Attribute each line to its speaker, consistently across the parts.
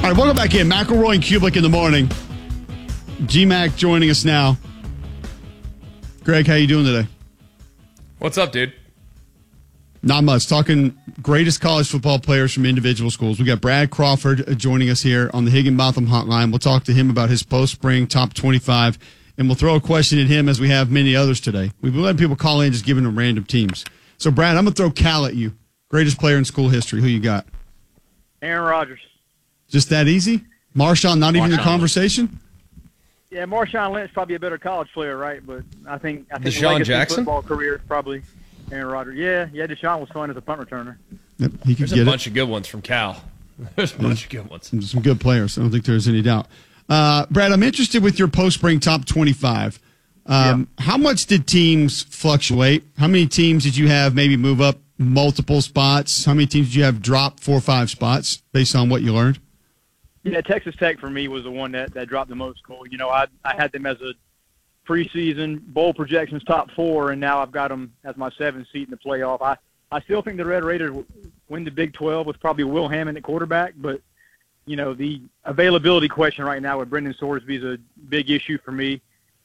Speaker 1: All right, welcome back in. McElroy and Kublik in the morning. G-Mac joining us now. Greg, how you doing today?
Speaker 2: What's up, dude?
Speaker 1: Not much. Talking greatest college football players from individual schools. We got Brad Crawford joining us here on the Higginbotham Hotline. We'll talk to him about his post-spring top 25, and we'll throw a question at him as we have many others today. We've been letting people call in, just giving them random teams. So, Brad, I'm going to throw Cal at you. Greatest player in school history. Who you got?
Speaker 3: Aaron Rodgers.
Speaker 1: Just that easy? Marshawn, not even in the conversation?
Speaker 3: Yeah, Marshawn Lynch probably a better college player, right? But I think
Speaker 2: Deshaun Jackson
Speaker 3: football career is probably Aaron Rodgers. Yeah, Deshaun was fun as a punt returner.
Speaker 1: Yep, he could
Speaker 2: There's
Speaker 1: get
Speaker 2: a bunch of good ones from Cal. There's a bunch of good ones.
Speaker 1: Some good players. I don't think there's any doubt. Brad, I'm interested with your post-spring top 25. How much did teams fluctuate? How many teams did you have maybe move up multiple spots? How many teams did you have drop 4 or 5 spots based on what you learned?
Speaker 3: Yeah, Texas Tech for me was the one that dropped the most. Cole. You know, I had them as a preseason bowl projections top 4, and now I've got them as my 7th seed in the playoff. I still think the Red Raiders win the Big 12 with probably Will Hammond at quarterback, but you know the availability question right now with Brendan Sorsby is a big issue for me.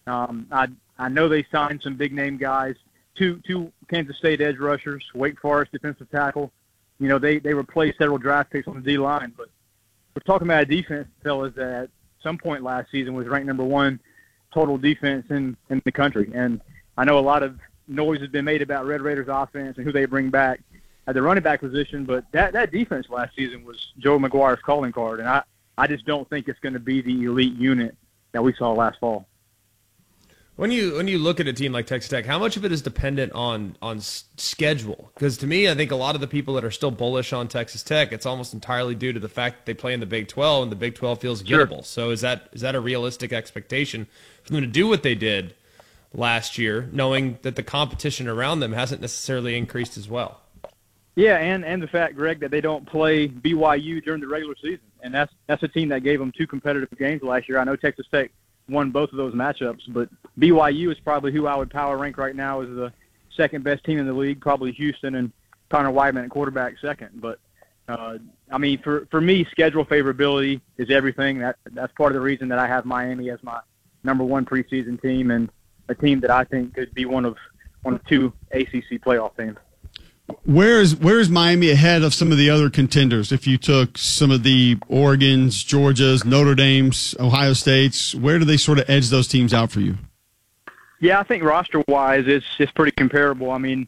Speaker 3: I know they signed some big name guys, two Kansas State edge rushers, Wake Forest defensive tackle. You know they replaced several draft picks on the D line, but we're talking about a defense, fellas, that at some point last season was ranked number 1 total defense in the country. And I know a lot of noise has been made about Red Raiders offense and who they bring back at the running back position, but that defense last season was Joe McGuire's calling card, and I just don't think it's going to be the elite unit that we saw last fall.
Speaker 2: When you look at a team like Texas Tech, how much of it is dependent on schedule? Because to me, I think a lot of the people that are still bullish on Texas Tech, it's almost entirely due to the fact that they play in the Big 12 and the Big 12 feels gettable. Sure. So is that a realistic expectation for them to do what they did last year, knowing that the competition around them hasn't necessarily increased as well?
Speaker 3: Yeah, and the fact, Greg, that they don't play BYU during the regular season, and that's a team that gave them 2 competitive games last year. I know Texas Tech won both of those matchups, but BYU is probably who I would power rank right now as the second best team in the league, probably Houston and Connor Weidman at quarterback second. But I mean, for me, schedule favorability is everything. That's part of the reason that I have Miami as my number 1 preseason team and a team that I think could be one of 2 ACC playoff teams.
Speaker 1: Where is Miami ahead of some of the other contenders? If you took some of the Oregons, Georgias, Notre Dames, Ohio States, where do they sort of edge those teams out for you?
Speaker 3: Yeah, I think roster-wise, it's pretty comparable. I mean,